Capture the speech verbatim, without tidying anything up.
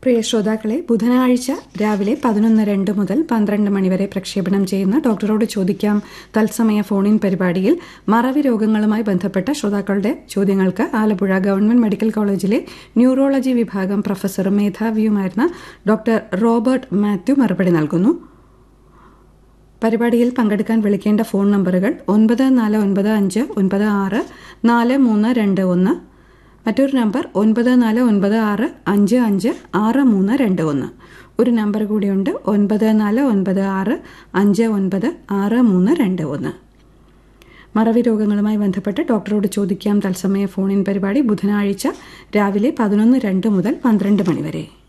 പ്രിയ ശ്രോതാക്കളെ, ബുധനാഴ്ച രാവിലെ പതിനൊന്ന് രണ്ട് മുതൽ പന്ത്രണ്ട് മണിവരെ പ്രക്ഷേപണം ചെയ്യുന്ന ഡോക്ടറോട് ചോദിക്കാം തത്സമയ ഫോണിൻ പരിപാടിയിൽ മറവി രോഗങ്ങളുമായി ബന്ധപ്പെട്ട ശ്രോതാക്കളുടെ ചോദ്യങ്ങൾക്ക് ആലപ്പുഴ ഗവൺമെന്റ് മെഡിക്കൽ കോളേജിലെ ന്യൂറോളജി വിഭാഗം പ്രൊഫസറും മേധാവിയുമായിരുന്ന ഡോക്ടർ റോബർട്ട് മാത്യു മറുപടി നൽകുന്നു. പരിപാടിയിൽ പങ്കെടുക്കാൻ വിളിക്കേണ്ട ഫോൺ നമ്പറുകൾ ഒൻപത് നാല് ഒൻപത് അഞ്ച് ഒൻപത് ആറ് നാല് മൂന്ന് രണ്ട് ഒന്ന്, മറ്റൊരു നമ്പർ ഒൻപത് നാല് ഒൻപത് ആറ് അഞ്ച് അഞ്ച് ആറ് മൂന്ന് രണ്ട് ഒന്ന്. ഒരു നമ്പർ കൂടിയുണ്ട്, ഒൻപത് നാല് ഒൻപത് ആറ് അഞ്ച് ഒൻപത് ആറ് മൂന്ന് രണ്ട് ഒന്ന്. മറവി രോഗങ്ങളുമായി ബന്ധപ്പെട്ട് ഡോക്ടറോട് ചോദിക്കാം തത്സമയ ഫോണിൻ പരിപാടി ബുധനാഴ്ച രാവിലെ പതിനൊന്ന് രണ്ട് മുതൽ പന്ത്രണ്ട് മണിവരെ.